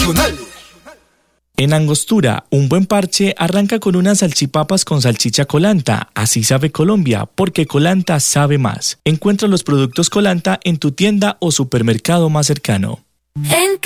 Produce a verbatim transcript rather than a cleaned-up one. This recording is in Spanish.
Nacional. En Angostura, un buen parche arranca con unas salchipapas con salchicha Colanta. Así sabe Colombia, porque Colanta sabe más. Encuentra los productos Colanta en tu tienda o supermercado más cercano. En